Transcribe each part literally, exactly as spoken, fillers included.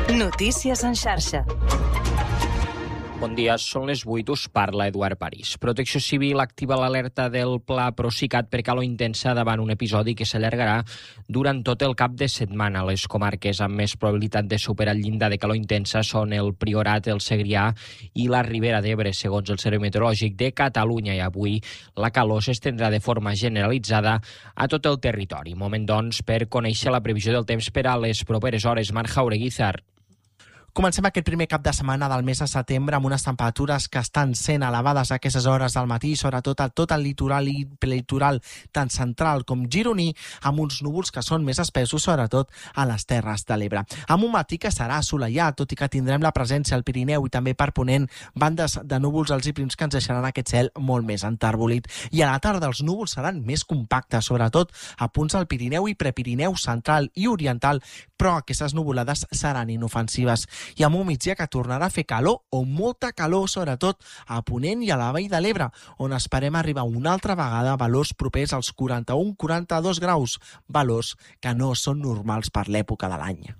Notícies en xarxa. Bon dia, són les vuit, us parla Eduard París. Protecció Civil activa l'alerta del Pla Procicat per calor intensa davant un episodi que s'allargarà durant tot el cap de setmana. Les comarques amb més probabilitat de superar el llindar de calor intensa són el Priorat, el Segrià i la Ribera d'Ebre, segons el Servei Meteorològic de Catalunya. I avui la calor s'estendrà de forma generalitzada a tot el territori. Moment, doncs, per conèixer la previsió del temps per a les properes hores. Marc Jaureguizar. Comencem aquest primer cap de setmana del mes de setembre amb unes temperatures que estan sent elevades a aquestes hores del matí, sobretot a tot el litoral i prelitoral tant central com gironí, amb uns núvols que són més espessos, sobretot a les Terres de l'Ebre. Amb un matí que serà assolellat, tot i que tindrem la presència al Pirineu i també per Ponent, bandes de núvols alts i prims que ens deixaran aquest cel molt més entàrbolit. I a la tarda els núvols seran més compactes, sobretot a punts del Pirineu i Prepirineu central i oriental, però aquestes nuvolades seran inofensives. I amb un migdia que tornarà a fer calor o molta calor, sobretot a Ponent i a la Vall de l'Ebre, on esperem arribar una altra vegada a valors propers als quaranta-un a quaranta-dos graus, valors que no són normals per l'època de l'any.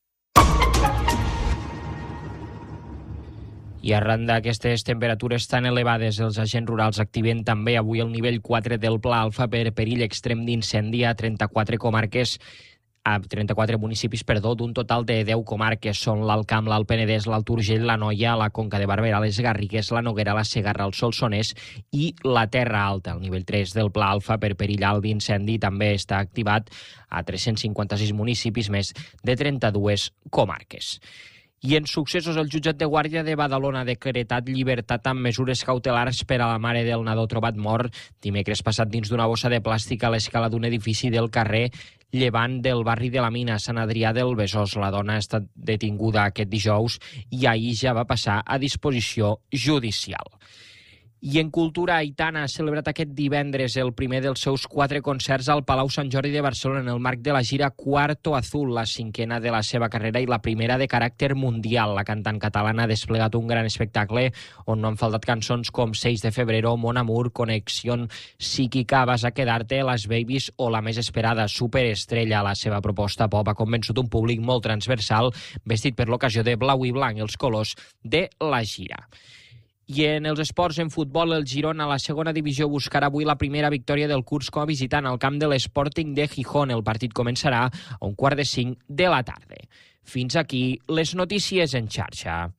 I arran d'aquestes temperatures tan elevades, els agents rurals activen també avui el nivell quatre del Pla Alfa per perill extrem d'incendi a trenta-quatre comarques a trenta-quatre municipis, perdó, d'un total de deu comarques. Són l'Alt Camp, l'Alt Penedès, l'Alt Urgell, la Noia, la Conca de Barberà, les Garrigues, la Noguera, la Segarra, el Solsonès i la Terra Alta. El nivell tres del Pla Alfa per perill alt d'incendi també està activat a tres-cents cinquanta-sis municipis, més de trenta-dues comarques. I en successos, el jutjat de guàrdia de Badalona ha decretat llibertat amb mesures cautelars per a la mare del nadó trobat mort dimecres passat dins d'una bossa de plàstic a l'escala d'un edifici del carrer Llevant del barri de la Mina, Sant Adrià del Besòs. La dona ha estat detinguda aquest dijous i ahir ja va passar a disposició judicial. I en cultura, Aitana ha celebrat aquest divendres el primer dels seus quatre concerts al Palau Sant Jordi de Barcelona en el marc de la gira Cuarto Azul, la cinquena de la seva carrera i la primera de caràcter mundial. La cantant catalana ha desplegat un gran espectacle on no han faltat cançons com seis de febrero, Mon Amour, Conexión Psíquica, Vas a quedarte, Las Babies o la més esperada, Superestrella. La seva proposta pop ha convençut un públic molt transversal, vestit per l'ocasió de blau i blanc, els colors de la gira. I en els esports, en futbol, el Girona a la segona divisió buscarà avui la primera victòria del curs com a visitant al camp de l'Sporting de Gijón. El partit començarà a un quart de cinc de la tarda. Fins aquí les notícies en xarxa.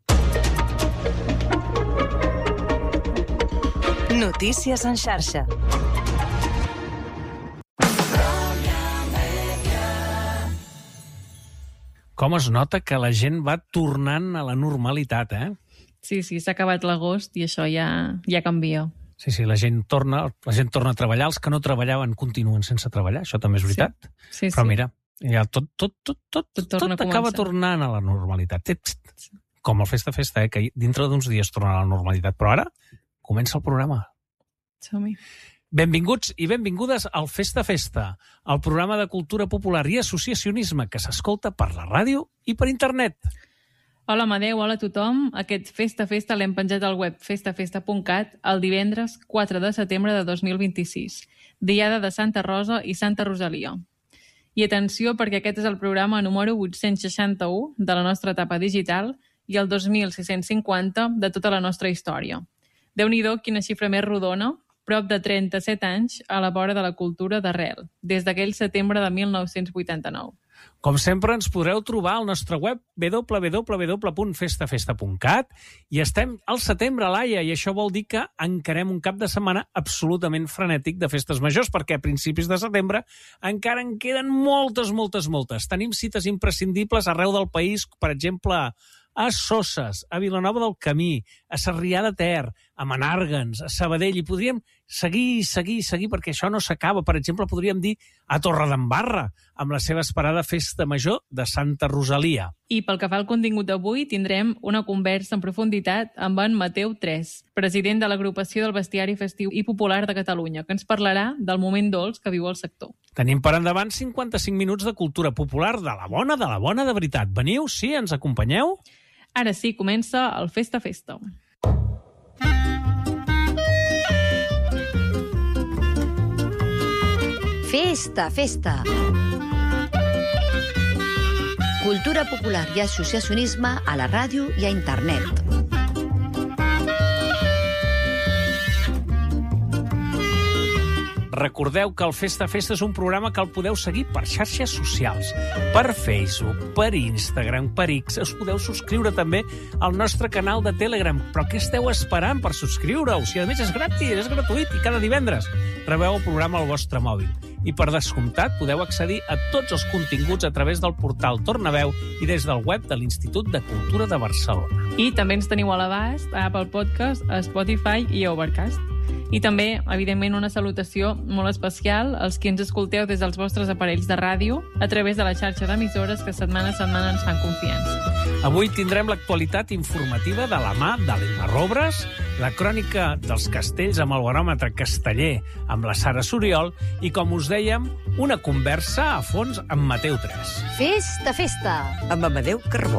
Notícies en xarxa. Com es nota que la gent va tornant a la normalitat, eh? Sí, sí, s'ha acabat l'agost i això ja, ja canvia. Sí, sí, la gent torna, la gent torna a treballar, els que no treballaven continuen sense treballar, això també és veritat. Sí, sí, Però sí. mira, ja tot, tot, tot, tot, Tot tot, torna a tot acaba començar. tornant a la normalitat. Com el Festa Festa, eh, que dintre d'uns dies tornarà a la normalitat. Però ara comença el programa. Som-hi. Benvinguts i benvingudes al Festa Festa, el programa de cultura popular i associacionisme que s'escolta per la ràdio i per internet. Hola, Amadeu, hola a tothom. Aquest Festa Festa l'hem penjat al web festa festa punt cat el divendres quatre de setembre de dos mil vint-i-sis, diada de Santa Rosa i Santa Rosalia. I atenció, perquè aquest és el programa número vuit-cents seixanta-u de la nostra etapa digital i el dos mil sis-cents cinquanta de tota la nostra història. Déu-n'hi-do, quina xifra més rodona, prop de trenta-set anys a la vora de la cultura d'arrel, des d'aquell setembre de mil nou-cents vuitanta-nou. Com sempre, ens podreu trobar al nostre web w w w punt festa festa punt cat i estem al setembre, Laia, i això vol dir que encarem un cap de setmana absolutament frenètic de festes majors, perquè a principis de setembre encara en queden moltes, moltes, moltes. Tenim cites imprescindibles arreu del país, per exemple, a Soses, a Vilanova del Camí, a Sarrià de Ter, a Menàrguens, a Sabadell, i podríem seguir, seguir, seguir, perquè això no s'acaba. Per exemple, podríem dir a Torredembarra, amb la seva esperada festa major de Santa Rosalia. I pel que fa al contingut d'avui, tindrem una conversa en profunditat amb en Mateu Tres, president de l'agrupació del bestiari festiu i popular de Catalunya, que ens parlarà del moment dolç que viu el sector. Tenim per endavant cinquanta-cinc minuts de cultura popular de la bona, de la bona de veritat. Veniu, sí, ens acompanyeu? Ara sí, comença el Festa Festa. Festa, festa. Cultura popular i associacionisme a la ràdio i a internet. Recordeu que el Festa Festa és un programa que el podeu seguir per xarxes socials, per Facebook, per Instagram, per X. Us podeu subscriure també al nostre canal de Telegram. Però què esteu esperant per subscriure-us? I a més és gratis, és gratuït i cada divendres rebeu el programa al vostre mòbil. I per descomptat podeu accedir a tots els continguts a través del portal Tornaveu i des del web de l'Institut de Cultura de Barcelona. I també ens teniu a l'abast a Apple Podcast, a Spotify i a Overcast. I també, evidentment, una salutació molt especial als qui ens escolteu des dels vostres aparells de ràdio a través de la xarxa d'emissores que setmana a setmana ens fan confiança. Avui tindrem l'actualitat informativa de la mà de l'Emma Robres, la crònica dels castells amb el baròmetre casteller amb la Sara Soriol i, com us dèiem, una conversa a fons amb Mateu tres. Festa, festa! Amb Amadeu Carbó.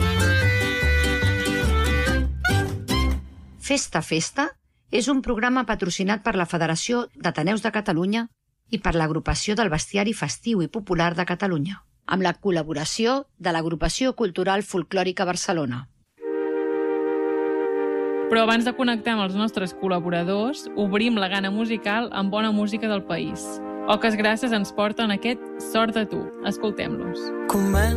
Festa, festa és un programa patrocinat per la Federació d'Ateneus de Catalunya i per l'Agrupació del Bestiari Festiu i Popular de Catalunya, amb la col·laboració de l'Agrupació Cultural Folclòrica Barcelona. Però abans de connectar amb els nostres col·laboradors, obrim la gana musical amb bona música del país. Oques Grasses ens porten aquest Sort de tu. Escoltem-los.